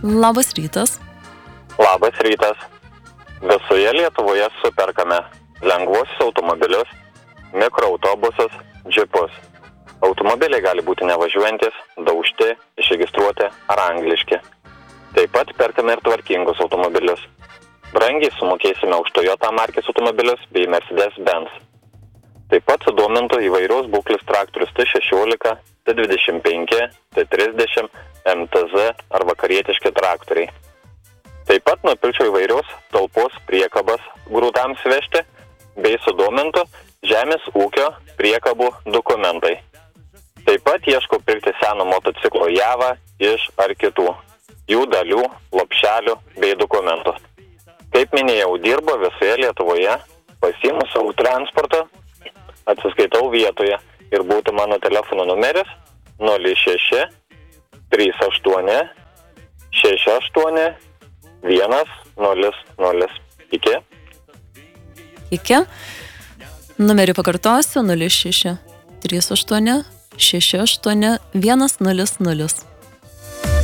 Labas rytas. Labas rytas. Visoje Lietuvoje superkame lengvuosius automobilius, mikroautobusus, džipus. Automobiliai gali būti nevažiuojantis, daužti, išregistruoti ar angliški. Taip pat perkame ir tvarkingus automobilius. Brangiai sumokėsime už Toyota markės automobilius bei Mercedes-Benz. Taip pat sudomintų įvairiaus būklės traktorius T16, T25, T30, MTZ ar vakarietiški traktoriai. Taip pat nupirkčiau įvairiaus talpos priekabas grūdams vežti bei sudomintų žemės ūkio priekabų dokumentai. Taip pat ieškau pirkti seno motociklo javą iš ar kitų, jų dalių, lopšelių bei dokumentų. Kaip minėjau, dirbo visoje Lietuvoje, pasiimu savo transportą, atsiskaitau vietoje ir būtų mano telefono numeris 06 38 68 100. Iki. Iki. Numerį pakartosiu 06 38 68 100.